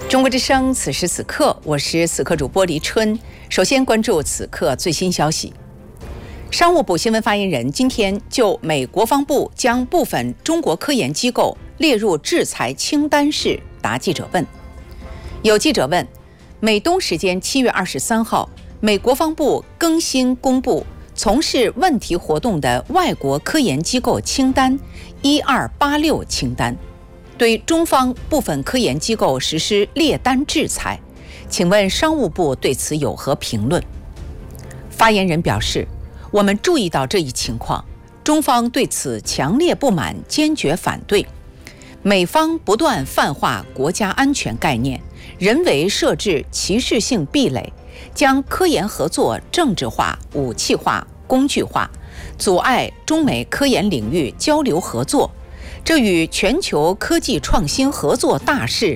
中国之声，此时此刻，我是此刻主播黎春。首先关注此刻最新消息。商务部新闻发言人今天就美国防部将部分中国科研机构列入制裁清单时答记者问。有记者问，美东时间7月23号，美国防部更新公布从事问题活动的外国科研机构清单1286清单，对中方部分科研机构实施列单制裁，请问商务部对此有何评论？发言人表示，我们注意到这一情况，中方对此强烈不满，坚决反对。美方不断泛化国家安全概念，人为设置歧视性壁垒，将科研合作政治化、武器化、工具化，阻碍中美科研领域交流合作，这与全球科技创新合作大势